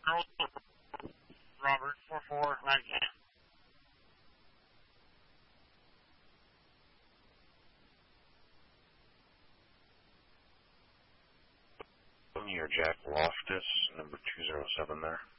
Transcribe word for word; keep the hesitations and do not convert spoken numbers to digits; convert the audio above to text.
Robert, four four nine ten. Near Jack Loftus, number two zero seven there.